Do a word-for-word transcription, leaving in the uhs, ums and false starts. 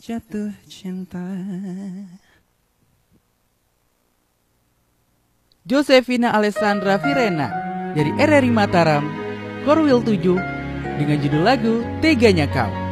jatuh cinta. Josefina Alessandra Virena dari R R I Mataram, Korwil tujuh dengan judul lagu Teganya Kau.